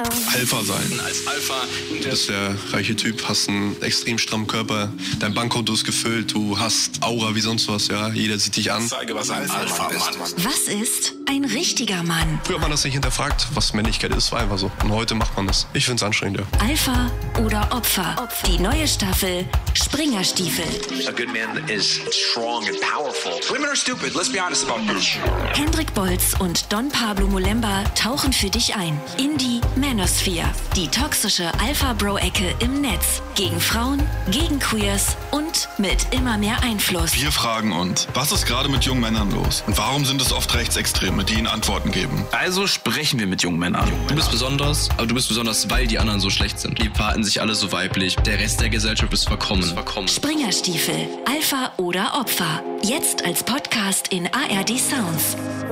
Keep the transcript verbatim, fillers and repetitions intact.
Alpha sein. Als Alpha. Du bist der reiche Typ, hast einen extrem strammen Körper, dein Bankkonto ist gefüllt, du hast Aura wie sonst was, ja. Jeder sieht dich an. Zeige, was ein Alpha ist. Was ist ein richtiger Mann? Früher hat man das nicht hinterfragt, was Männlichkeit ist, war einfach so. Und heute macht man das. Ich find's anstrengend, ja. Alpha oder Opfer? Die neue Staffel Springerstiefel. A good man is strong and powerful. Women are stupid, let's be honest about this. Hendrik Bolz und Don Pablo Molemba tauchen für dich ein in die Manosphere, die toxische Alpha-Bro-Ecke im Netz. Gegen Frauen, gegen Queers und mit immer mehr Einfluss. Wir fragen uns, was ist gerade mit jungen Männern los? Und warum sind es oft Rechtsextreme, die ihnen Antworten geben? Also sprechen wir mit jungen Männern. Du bist besonders, aber du bist besonders, weil die anderen so schlecht sind. Die verhalten sich alle so weiblich. Der Rest der Gesellschaft ist verkommen. verkommen. Springerstiefel, Alpha oder Opfer. Jetzt als Podcast in A R D Sounds.